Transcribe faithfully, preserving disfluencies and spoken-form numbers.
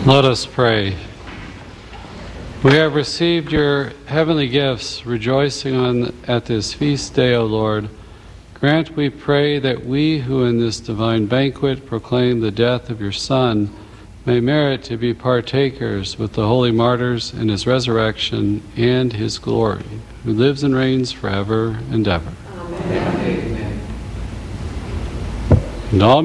Let us pray. We have received your heavenly gifts, rejoicing on at this feast day, O Lord. Grant, we pray, that we who in this divine banquet proclaim the death of your Son may merit to be partakers with the holy martyrs in his resurrection and his glory, who lives and reigns forever and ever. Amen. And all